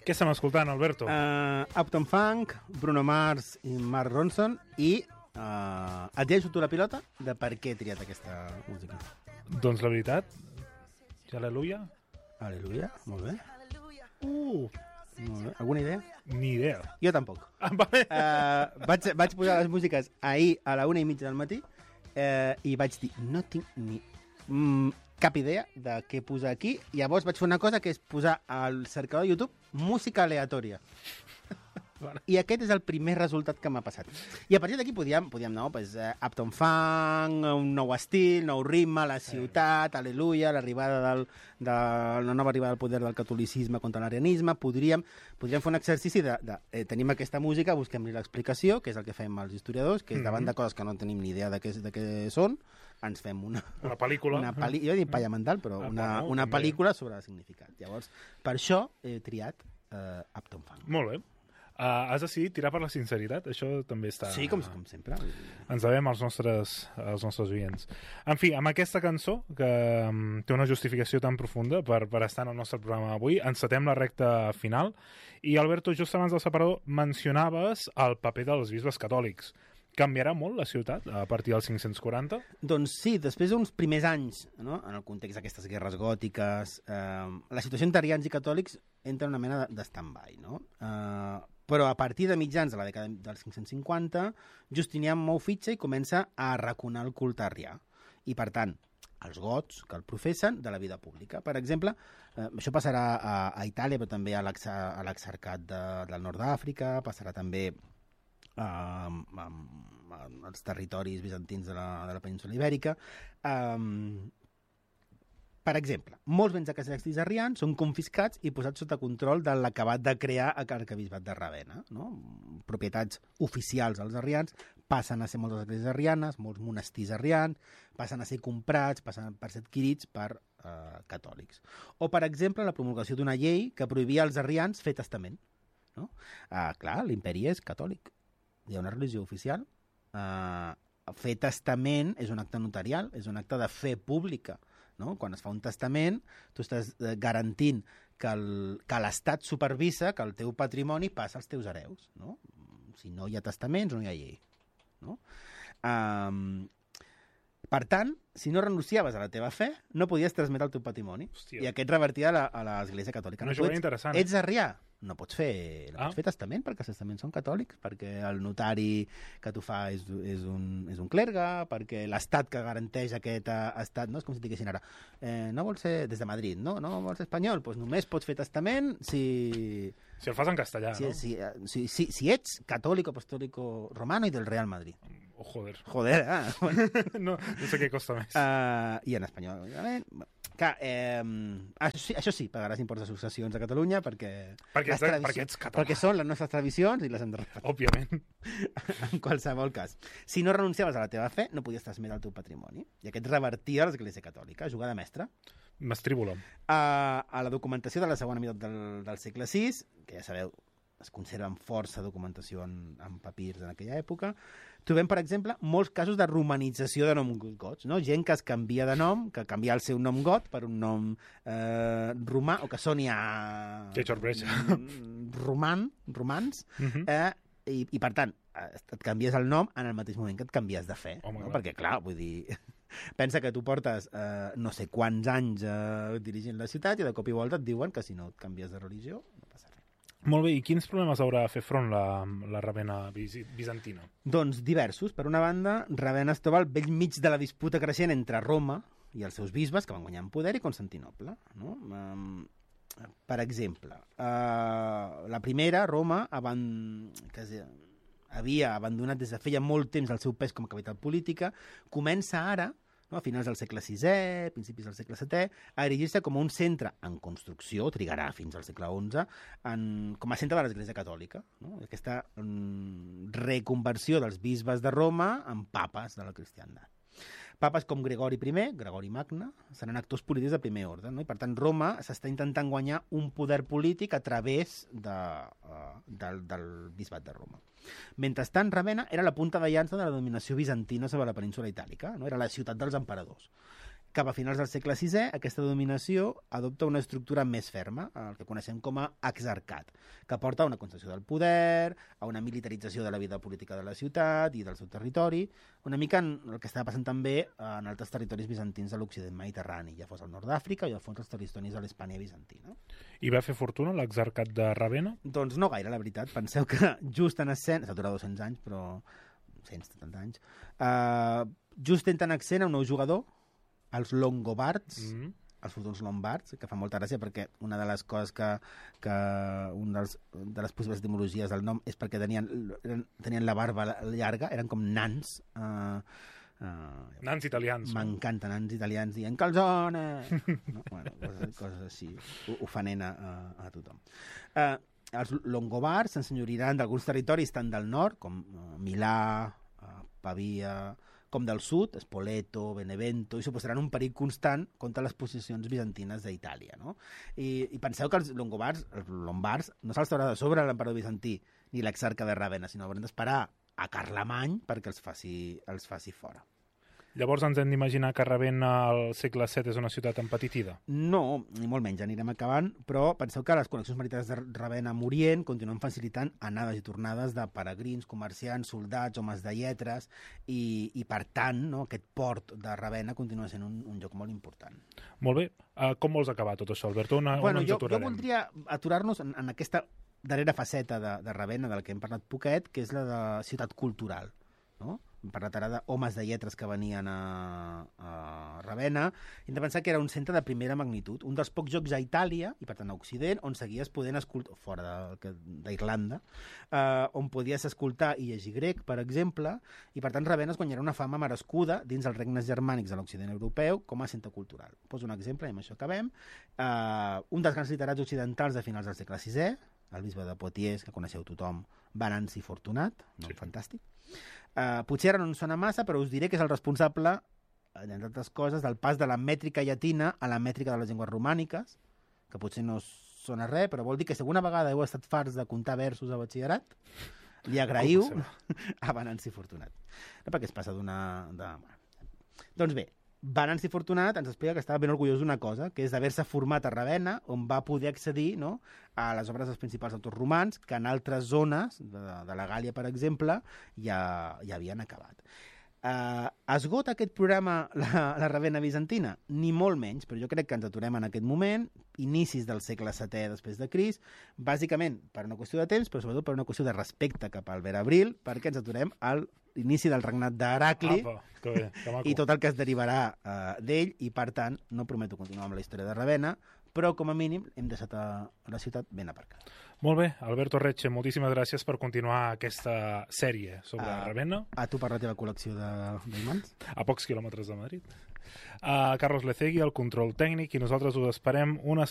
Què estem escoltant, Alberto? Uptown Funk, Bruno Mars i Mark Ronson, i et llegeixo tu la pilota de per què he triat aquesta música. Doncs la veritat, Aleluia. Aleluia, molt bé. Molt bé. Alguna idea? Ni idea. Jo tampoc. Vale. Vaig posar les músiques ahir a la 1:30 del matí i vaig dir, no tinc ni cap idea de què posar aquí. Llavors vaig fer una cosa, que és posar al cercador de YouTube música aleatòria. I aquest és el primer resultat que m'ha passat. I a partir d'aquí podíem no, pues, Uptown Funk, un nou estil, nou ritme, la ciutat, aleluia, l'arribada la nova arribada al poder del catolicisme contra l'arianisme. Podríem fer un exercici de tenim aquesta música, busquem-li l'explicació, que és el que fem els historiadors, que és davant de coses que no tenim ni idea de què són, ens fem una pel·lícula. Jo dic palla mental, però una pel·lícula sobre el significat. Llavors, per això he triat Uptown Funk. Molt bé. Has decidit tirar per la sinceritat? Això també està... Sí, com sempre. Ens devem als nostres oients. En fi, amb aquesta cançó, que té una justificació tan profunda per estar en el nostre programa avui, encetem la recta final. I, Alberto, just abans del separador mencionaves el paper dels bisbes catòlics. Canviarà molt la ciutat a partir del 540? Doncs sí, després d'uns primers anys, no? En el context d'aquestes guerres gòtiques, la situació entre arians i catòlics entra en una mena de stand-by, no? Però a partir de mitjans de la dècada del 550, Justinià mou fitxa i comença a arraconar el culte arrià. I, per tant, els gots que el professen de la vida pública. Per exemple, això passarà a Itàlia, però també a l'exarcat del nord d'Àfrica, passarà també als territoris bizantins de la península Ibèrica. Per exemple, molts béns eclesiàstics arrians són confiscats i posats sota control de l'acabat de crear l'arquebisbat de Ravenna. No? Propietats oficials als arrians passen a ser moltes esglésies arrianes, molts monestirs arrians, passen a ser comprats, passen a ser adquirits per catòlics. O, per exemple, la promulgació d'una llei que prohibia als arrians fer testament. No? Clar, l'imperi és catòlic. Hi ha una religió oficial. Fer testament és un acte notarial, és un acte de fe pública. No? Quan es fa un testament, tu estàs garantint que l'Estat supervisa que el teu patrimoni passa als teus hereus. No? Si no hi ha testaments, no hi ha llei. No? Per tant, si no renunciaves a la teva fe, no podies transmetre el teu patrimoni. Hòstia. I aquest revertia a l'Església Catòlica. Una jugada interessant. Ets arrià? No pots fer testament, perquè els testaments són catòlics, perquè el notari que t'ho fa és un clergue, perquè l'estat que garanteix aquest estat, no? És com si diguessin ara, no vols ser des de Madrid, no vols ser espanyol, doncs només pots fer testament si el fas en castellà, no? Si ets catòlic, apostòlic romano i del Real Madrid. Oh, joder. Joder, no sé què costa més. I en espanyol, òbviament. Clar, això sí, pagaràs imposts de successions a Catalunya perquè ets català. Perquè són les nostres tradicions i les hem de respectar. Òbviament. En qualsevol cas. Si no renunciaves a la teva fe, no podies transmetre el teu patrimoni. I aquest revertia l'Església Catòlica, jugada mestra. Mestrívola. A la documentació de la segona meitat del segle VI, que ja sabeu, es conserven força documentació en papirs en aquella època, trobem, per exemple, molts casos de romanització de noms gots, no? Gent que es canvia de nom, que canvia el seu nom got per un nom romà, o que soni a... Que sorpresa. Romans, i per tant, et canvies el nom en el mateix moment que et canvies de fe. No? Perquè, clar, vull dir... Pensa que tu portes no sé quants anys dirigint la ciutat i de cop i volta et diuen que si no et canvies de religió no passa res. Molt bé, i quins problemes haurà de fer front la Ravenna bizantina? Doncs diversos. Per una banda, Ravenna es troba al vell mig de la disputa creixent entre Roma i els seus bisbes, que van guanyar en poder, i Constantinoble. No? Per exemple, la primera, Roma, que havia abandonat des de feia molt temps el seu pes com a capital política, comença ara, no, a finals del segle VI, principis del segle VII, a erigir-se com un centre en construcció, trigarà fins al segle XI, com a centre de l'Església Catòlica. No? Aquesta reconversió dels bisbes de Roma en papes de la cristiandat. Papes com Gregori I, Gregori Magne, seran actors polítics de primer ordre, no? I per tant Roma s'està intentant guanyar un poder polític a través del bisbat de Roma. Mentrestant, Ravenna era la punta de llança de la dominació bizantina sobre la península itàlica, no? Era la ciutat dels emperadors. Cap a finals del segle VI, aquesta dominació adopta una estructura més ferma, el que coneixem com a exarcat, que porta a una concentració del poder, a una militarització de la vida política de la ciutat i del seu territori, una mica en el que estava passant també en altres territoris bizantins de l'Occident mediterrani, ja fos al nord d'Àfrica o ja fos als territoris de l'Hispània bizantina. I va fer fortuna l'exarcat de Ravenna? Doncs no gaire, la veritat. Penseu que just en escena... S'ha durat 200 anys, però 170 anys. Just entra en escena un nou jugador, els Longobards, els futurs Lombards, que fa molta gràcia perquè una de les coses que de les possibles etimologies del nom és perquè tenien la barba llarga, eren com nans. Nans italians. M'encanten nans italians dient calzone, no? Bueno, coses així, ofenent a tothom. Els Longobards s'ensenyoriran d'alguns territoris tant del nord, com Milà, Pavia, com del sud, Spoleto, Benevento, i suposaran un perill constant contra les posicions bizantines d'Itàlia, no? I penseu que els lombards, no se'ls haurà de sobre l'emperador bizantí ni l'exarca de Ravenna, sinó haurem d'esperar a Carlemany perquè els faci fora. Llavors ens hem d'imaginar que Ravenna al segle VII és una ciutat empetitida? No, ni molt menys, anirem acabant, però penseu que les connexions marítimes de Ravenna amb Orient continuen facilitant anades i tornades de peregrins, comerciants, soldats, homes de lletres, i per tant, no, aquest port de Ravenna continua sent un lloc molt important. Molt bé. Com vols acabar tot això, Alberto? On ens aturarem? Jo voldria aturar-nos en aquesta darrera faceta de Ravenna, del que hem parlat poquet, que és la de ciutat cultural, no? Hem parlat ara d'homes de lletres que venien a Ravenna. Hem de pensar que era un centre de primera magnitud, un dels pocs jocs a Itàlia, i per tant a Occident, on seguies podent escoltar, fora d'Irlanda, on podies escoltar i llegir grec, per exemple, i per tant Ravenna es guanyarà una fama merescuda dins els regnes germànics de l'Occident europeu com a centre cultural. Poso un exemple, i amb això acabem. Un dels grans literats occidentals de finals del segle VI, el bisbe de Poitiers, que coneixeu tothom, Venanci Fortunat, no? Sí. Fantàstic. Potser ara no ens sona massa, però us diré que és el responsable, entre altres coses, del pas de la mètrica llatina a la mètrica de les llengües romàniques, que potser no sona res, però vol dir que si alguna vegada heu estat farts de comptar versos a batxillerat, li agraïu a Venanci Fortunat. No, perquè es passa Doncs bé, Venanci Fortunat ens explica que estava ben orgullós d'una cosa, que és d'haver-se format a Ravenna, on va poder accedir, no, a les obres dels principals autors romans, que en altres zones, de la Gàlia, per exemple, ja havien acabat. Esgota aquest programa la Ravenna bizantina? Ni molt menys, però jo crec que ens aturem en aquest moment, inicis del segle VII després de Crist, bàsicament per una qüestió de temps, però sobretot per una qüestió de respecte cap al Ver Abril, perquè ens aturem al inici del regnat d'Heracli i tot el que es derivarà d'ell, i per tant no prometo continuar amb la història de Ravenna, però com a mínim hem deixat la ciutat ben aparcada. Molt bé, Alberto Recce, moltíssimes gràcies per continuar aquesta sèrie sobre Ravenna. A tu per la teva col·lecció d'imants. A pocs quilòmetres de Madrid. Carlos Lecegui, el control tècnic, i nosaltres us esperem una